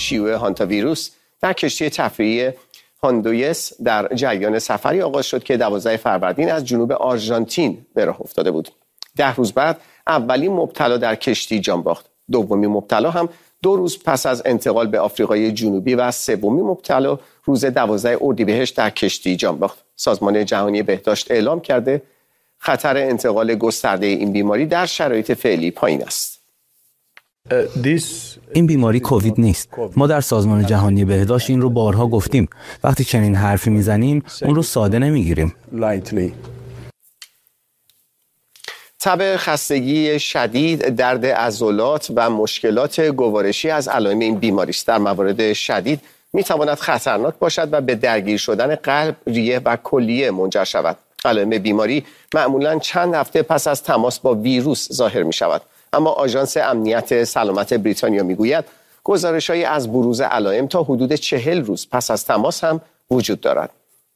شیوع هانتا ویروس در کشتی تفریحی هاندویس در جریان سفری آغاز شد که 12 فروردین از جنوب آرژانتین به راه افتاده بود. 10 روز بعد اولین مبتلا در کشتی جان باخت. دومین مبتلا هم 2 روز پس از انتقال به آفریقای جنوبی و سومین مبتلا روز 12 اردیبهشت در کشتی جان باخت. سازمان جهانی بهداشت اعلام کرده خطر انتقال گسترده این بیماری در شرایط فعلی پایین است. این بیماری کووید نیست. ما در سازمان جهانی بهداشت این رو بارها گفتیم. وقتی چنین حرفی میزنیم اون رو ساده نمیگیریم. تب خستگی شدید، درد عضلات و مشکلات گوارشی از علائم این بیماری است. در موارد شدید میتواند خطرناک باشد و به درگیر شدن قلب، ریه و کلیه منجر شود. علائم بیماری معمولاً چند هفته پس از تماس با ویروس ظاهر می شود. اما آژانس امنیت سلامت بریتانیا میگوید گزارش‌هایی از بروز علائم تا حدود 40 روز پس از تماس هم وجود دارد.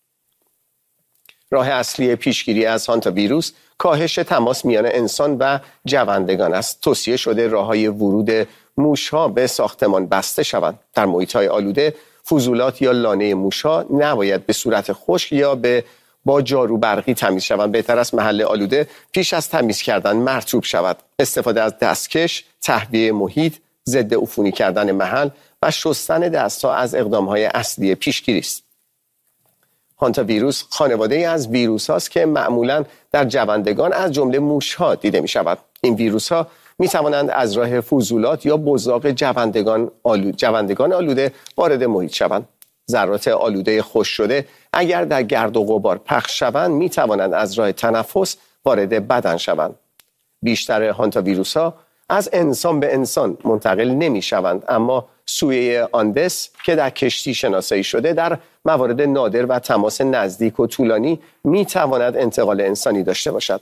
راه اصلی پیشگیری از هانتا ویروس کاهش تماس میان انسان و جوندگان است. توصیه شده راه‌های ورود موش‌ها به ساختمان بسته شوند. در محیط‌های آلوده فضولات یا لانه موش‌ها نباید به صورت خشک یا با جارو برقی تمیز شوند. بهتر است محل آلوده پیش از تمیز کردن مرطوب شود. استفاده از دستکش، تهویه محیط، ضد عفونی کردن محل و شستن دست‌ها از اقدام‌های اصلی پیشگیری است. هانتا ویروس خانواده‌ای از ویروس‌هاست که معمولاً در جوندگان از جمله موش‌ها دیده می‌شود. این ویروس‌ها می‌توانند از راه فضولات یا بزاق جوندگان آلوده وارد محیط شوند. ذرات آلوده خشک شده اگر در گرد و غبار پخش شوند می‌توانند از راه تنفس وارد بدن شوند. بیشتر هانتا ویروس‌ها از انسان به انسان منتقل نمی‌شوند، اما سویه آندس که در کشتی شناسایی شده در موارد نادر و تماس نزدیک و طولانی می‌تواند انتقال انسانی داشته باشد.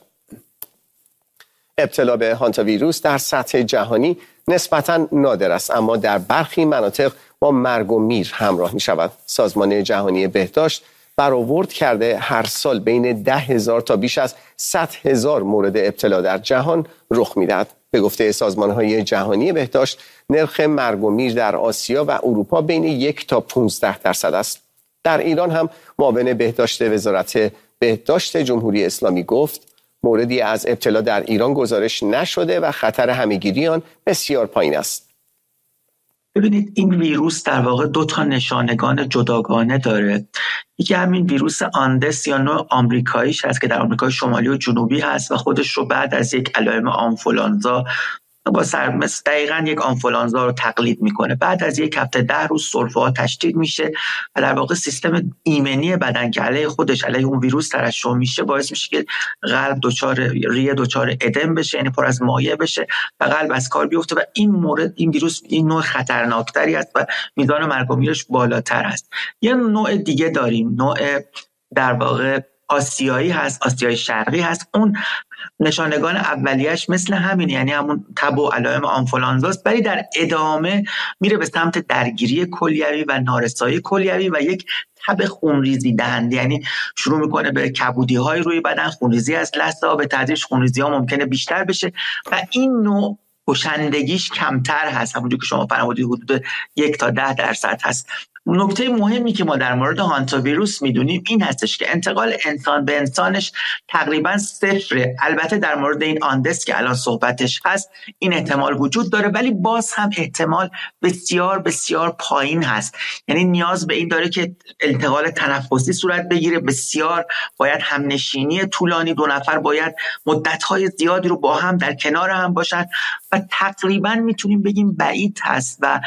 ابتلا به هانتا ویروس در سطح جهانی نسبتاً نادر است، اما در برخی مناطق با مرگ و میر همراه می شود. سازمان جهانی بهداشت برآورد کرده هر سال بین 10,000 تا بیش از 100,000 مورد ابتلا در جهان رخ می دهد. به گفته سازمان‌های جهانی بهداشت نرخ مرگ و میر در آسیا و اروپا بین 1 تا 15% است. در ایران هم معاون بهداشت وزارت بهداشت جمهوری اسلامی گفت موردی از ابتلا در ایران گزارش نشده و خطر همه‌گیری آن بسیار پایین است. ببینید این ویروس در واقع 2 نشانگان جداگانه داره. یکی همین ویروس آندس یا نوع آمریکاییش هست که در آمریکای شمالی و جنوبی هست و خودش رو بعد از یک علائم آنفولانزا با سرمس دقیقاً یک آنفولانزا رو تقلید میکنه. بعد از 1 هفته 10 روز سرفه‌ها تشدید میشه و در واقع سیستم ایمنی بدن که علیه خودش علیه اون ویروس ترشح میشه باعث میشه که قلب ریه دچار ادم بشه، یعنی پر از مایع بشه و قلب از کار بیفته و این ویروس این نوع خطرناکتری است و میزان مرگ و میرش بالاتر است. یه نوع دیگه داریم، نوع در واقع آسیایی هست، آسیای شرقی هست. اون نشانگان اولیه‌اش مثل همین، یعنی همون تب و علائم آنفولانزاست، ولی در ادامه میره به سمت درگیری کلیوی و نارسایی کلیوی و یک تب خونریزی دهنده، یعنی شروع میکنه به کبودی‌های روی بدن، خونریزی از لثه‌ها، به تدریج خونریزی‌ها ممکنه بیشتر بشه و این نوع کشندگیش کمتر هست، همونجور که شما فرمودید حدود 1 تا 10% هست. نکته مهمی که ما در مورد هانتا ویروس میدونیم این هستش که انتقال انسان به انسانش تقریبا 0. البته در مورد این آندس که الان صحبتش هست این احتمال وجود داره، ولی باز هم احتمال بسیار بسیار پایین هست. یعنی نیاز به این داره که انتقال تنفسی صورت بگیره، بسیار باید همنشینی طولانی، 2 نفر باید مدت‌های زیادی رو با هم در کنار هم باشن و تقریبا میتونیم بگیم بعید هست و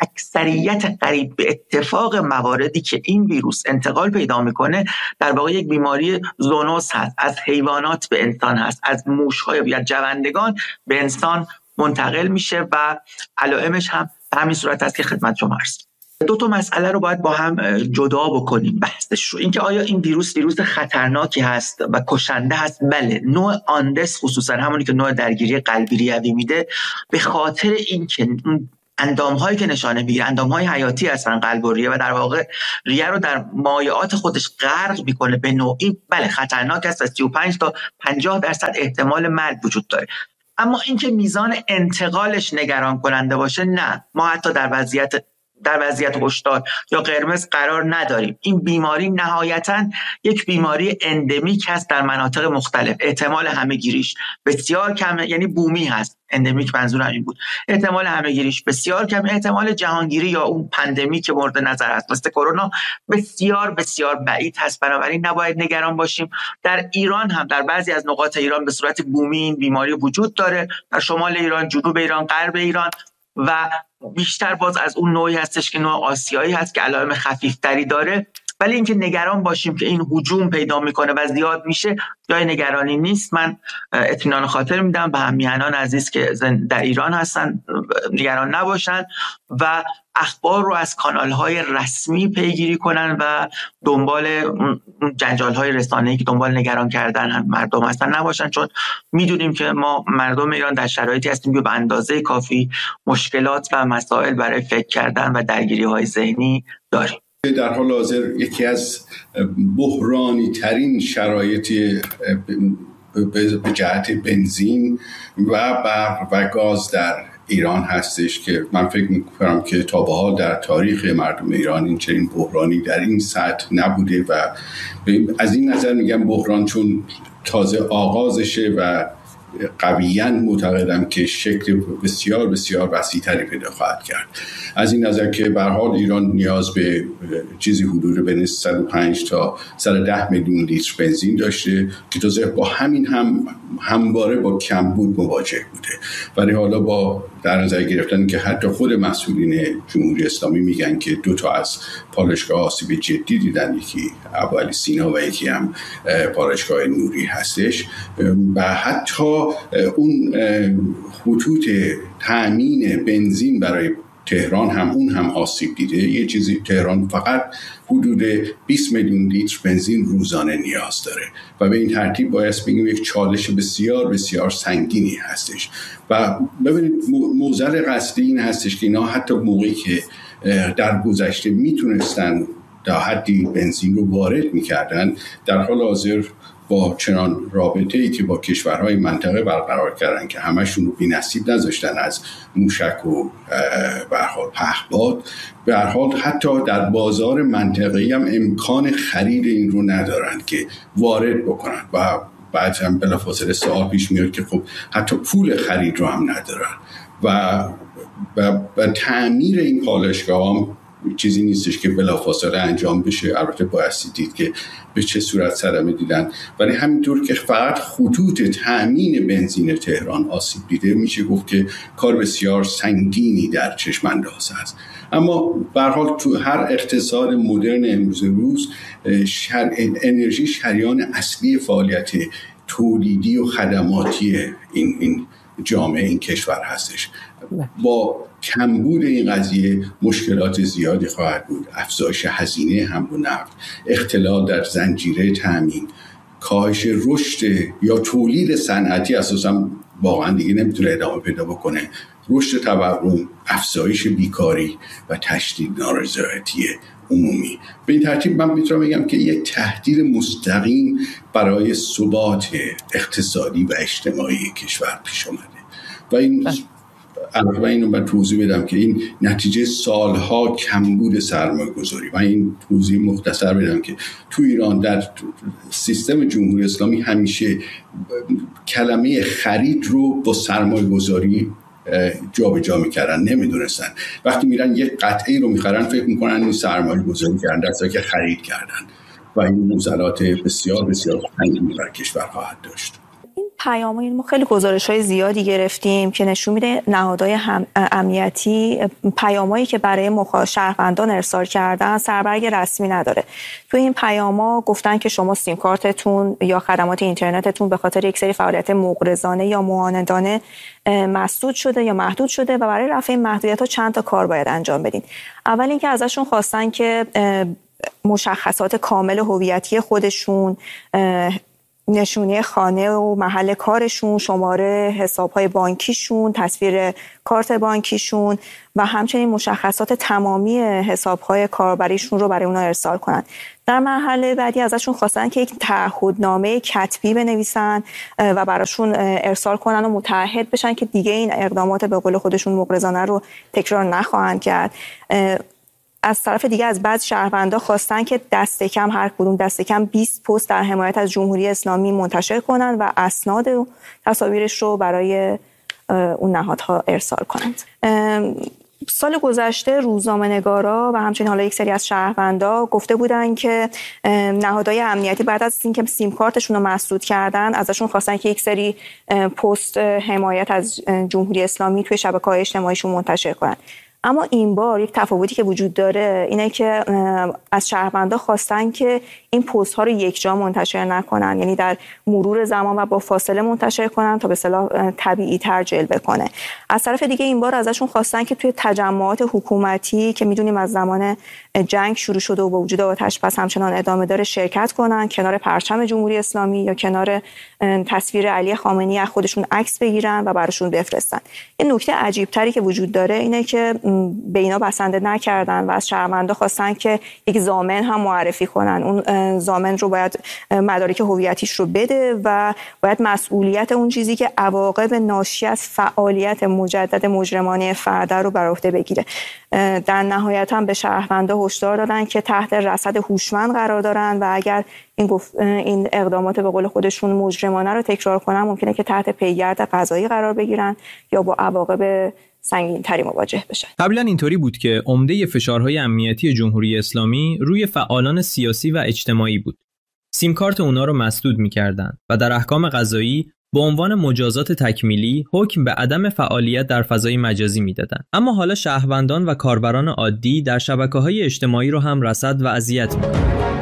اکثریت قریب به اتفاق مواردی که این ویروس انتقال پیدا میکنه در واقع یک بیماری زونوس هست، از حیوانات به انسان هست، از موش‌ها یا جوندگان به انسان منتقل میشه و علائمش هم به همین صورت هست که خدمت شما عرض. 2 مسئله رو باید با هم جدا بکنیم بحثش رو. اینکه آیا این ویروس خطرناکی هست و کشنده هست؟ بله. نوع آندس خصوصا همونی که نوع درگیری قلبی ریوی میده، به خاطر اینکه اندام‌هایی که نشانه میگیره اندام‌های حیاتی هستن قلب و ریه و در واقع ریه رو در مایعات خودش غرق میکنه به نوعی، بله خطرناک است و 35 تا 50% احتمال مرگ وجود داره. اما اینکه میزان انتقالش نگران کننده باشه نه. ما حتی در وضعیت در وضعیت هشدار یا قرمز قرار نداریم. این بیماری نهایتاً یک بیماری اندمیک هست در مناطق مختلف. احتمال همه‌گیریش بسیار کمه، یعنی بومی هست. اندمیک منظورم این بود. احتمال همه‌گیریش بسیار کم، احتمال جهانگیری یا اون پندمیک مورد نظر است مثل کرونا بسیار بسیار بعید هست. بنابراین نباید نگران باشیم. در ایران هم در بعضی از نقاط ایران به صورت بومی این بیماری وجود داره، در شمال ایران، جنوب ایران، غرب ایران، و بیشتر باز از اون نوعی هستش که نوع آسیایی هست که علائم خفیفتری داره. ولی اینکه نگران باشیم که این هجوم پیدا میکنه و زیاد میشه جای نگرانی نیست. من اطمینان خاطر میدم به هممیهنان عزیز که در ایران هستن نگران نباشن و اخبار رو از کانال‌های رسمی پیگیری کنن و دنبال جنجال‌های رسانه‌ای که دنبال نگران کردن مردم هستن نباشن، چون میدونیم که ما مردم ایران در شرایطی هستیم که به اندازه کافی مشکلات و مسائل برای فکر کردن و درگیری‌های ذهنی داریم. در حال حاضر یکی از بحرانی ترین شرایط به جهت بنزین و برق و گاز در ایران هستش که من فکر می‌کنم که تا به حال در تاریخ مردم ایران این چنین بحرانی در این سطح نبوده و از این نظر میگم بحران چون تازه آغازشه و قویاً معتقدم که شکل بسیار بسیار وسیع‌تری پیدا خواهد کرد. از این نظر که به هر حال ایران نیاز به چیزی حدود بین 105 تا 110 میلیون لیتر بنزین داشته که تازه با همین همواره با کمبود مواجه بوده، ولی حالا با در نظر گرفتن که حتی خود مسئولین جمهوری اسلامی میگن که 2 تا از پالایشگاه آسیب جدی دیدن، یکی ابوعلی سینا و یکی هم پالایشگاه نوری هستش و حتی اون خطوط تامین بنزین برای تهران هم آسیب دیده. یه چیزی تهران فقط حدود 20 میلیون لیتر بنزین روزانه نیاز داره و به این ترتیب باید بگیم یک چالش بسیار بسیار سنگینی هستش. و ببینید موزل قصدی این هستش که اینا حتی موقعی که در گذشته میتونستن تا حدی بنزین رو وارد میکردن، در حال حاضر با چنان رابطه‌ای که با کشورهای منطقه برقرار کردن که همشون رو بی‌نصیب نذاشتن از موشک و به هر حال پهپاد، به هر حال حتی در بازار منطقه‌ای هم امکان خرید این رو ندارن که وارد بکنن و بعد هم بلافاصله سوال پیش میاد که خب حتی پول خرید رو هم ندارن و تعمیر این پالایشگاه هم چیزی نیستش که بلافاصله انجام بشه. البته بایستی دید که به چه صورت صدمه دیدن، ولی همینطور که فقط خطوط تامین بنزین تهران آسیب دیده میشه گفت که کار بسیار سنگینی در چشم انداز است. اما به هر حال تو هر اقتصاد مدرن امروز روز انرژی شریان اصلی فعالیت تولیدی و خدماتی این جامعه این کشور هستش. با کمبود این قضیه مشکلات زیادی خواهد بود، افزایش هزینه حمل و نقل، اختلال در زنجیره تامین، کاهش رشد یا تولید صنعتی اساسا واقعا دیگه نمیتونه ادامه پیدا بکنه، رشد تورم، افزایش بیکاری و تشدید نارضایتی عمومی. به این ترتیب من میتونم بگم که یک تهدید مستقیم برای ثبات اقتصادی و اجتماعی کشور پیش اومده و اینو من توضیح بدم که این نتیجه سالها کمبود سرمایه‌گذاری و این توضیح مختصر بدم که تو ایران در سیستم جمهوری اسلامی همیشه کلمه خرید رو با سرمایه‌گذاری جابجا میکردن، نمیدونستن. وقتی میرن یک قطعه رو میخرن فکر میکنن این سرمایه‌گذاری کردن، در حالی که خرید کردن و این معضلات بسیار بسیار سنگینی بر کشور خواهد داشت. ما خیلی گزارش‌های زیادی گرفتیم که نشون میده نهادهای امنیتی پیامایی که برای شهروندان ارسال کردن سربرگ رسمی نداره. تو این پیاما گفتن که شما سیم کارتتون یا خدمات اینترنتتون به خاطر یک سری فعالیت مغرضانه یا معاندانه مسدود شده یا محدود شده و برای رفع این محدودیت‌ها چند تا کار باید انجام بدین. اول اینکه ازشون خواستن که مشخصات کامل هویتی خودشون، نشونه خانه و محل کارشون، شماره حساب‌های بانکیشون، تصویر کارت بانکیشون و همچنین مشخصات تمامی حساب‌های کاربریشون رو برای اونا ارسال کنن. در مرحله بعدی ازشون خواستن که یک تعهدنامه کتبی بنویسن و براشون ارسال کنن و متعهد بشن که دیگه این اقدامات به قول خودشون مغرضانه رو تکرار نخواهند کرد. از طرف دیگه از بعض شهروندا خواستن که دست کم هر کدوم دست کم 20 پست در حمایت از جمهوری اسلامی منتشر کنن و اسناد و تصاویرش رو برای اون نهادها ارسال کنند. سال گذشته روزنامه‌نگارا و همچنین حالا یک سری از شهروندا گفته بودن که نهادهای امنیتی بعد از اینکه سیم کارتشون رو مسدود کردن ازشون خواستن که یک سری پست حمایت از جمهوری اسلامی توی شبکه‌های اجتماعیشون منتشر کنن. اما این بار یک تفاوتی که وجود داره اینه که از شهروندا خواستن که این پست ها رو یک جا منتشر نکنن، یعنی در مرور زمان و با فاصله منتشر کنن تا به اصطلاح طبیعی تر جلوه کنه. از طرف دیگه این بار ازشون خواستن که توی تجمعات حکومتی که میدونیم از زمان جنگ شروع شده و با وجود آتش بس همچنان ادامه داره شرکت کنن، کنار پرچم جمهوری اسلامی یا کنار تصویر علی خامنه‌ای از خودشون عکس بگیرن و براشون بفرستن. این نکته عجیب تری که وجود داره اینه که به اینا بسنده نکردن و از شهروندا خواستن که یک ضامن هم معرفی کنن. اون ضامن رو باید مدارک هویتیش رو بده و باید مسئولیت اون چیزی که عواقب ناشی از فعالیت مجدد مجرمانه فرد رو بر عهده بگیره. در نهایت هم به شهروندا هشدار دادن که تحت رصد هوشمند قرار دارن و اگر این اقدامات به قول خودشون مجرمانه رو تکرار کنن ممکنه که تحت پیگرد قضایی قرار بگیرن یا با عواقب سنگین تری مواجه بشن. قبلا اینطوری بود که عمده فشارهای امنیتی جمهوری اسلامی روی فعالان سیاسی و اجتماعی بود. سیم کارت اونا رو مسدود می‌کردن و در احکام قضایی به عنوان مجازات تکمیلی حکم به عدم فعالیت در فضای مجازی میدادن. اما حالا شهروندان و کاربران عادی در شبکه‌های اجتماعی رو هم رصد و اذیت می‌کنند.